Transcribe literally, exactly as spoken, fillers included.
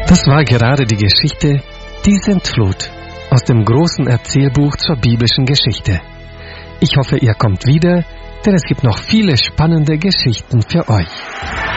Das war gerade die Geschichte Die Sintflut aus dem großen Erzählbuch zur biblischen Geschichte. Ich hoffe, ihr kommt wieder, denn es gibt noch viele spannende Geschichten für euch.